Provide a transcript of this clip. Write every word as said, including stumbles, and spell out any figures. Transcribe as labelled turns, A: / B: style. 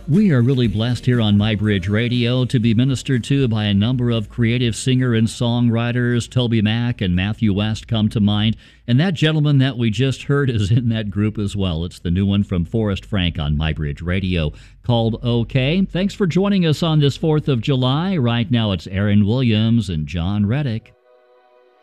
A: We are really blessed here on MyBridge Radio to be ministered to by a number of creative singer and songwriters. Toby Mac and Matthew West come to mind. And that gentleman that we just heard is in that group as well. It's the new one from Forrest Frank on MyBridge Radio called OK. Thanks for joining us on this fourth of July. Right now it's Aaron Williams and John Reddick.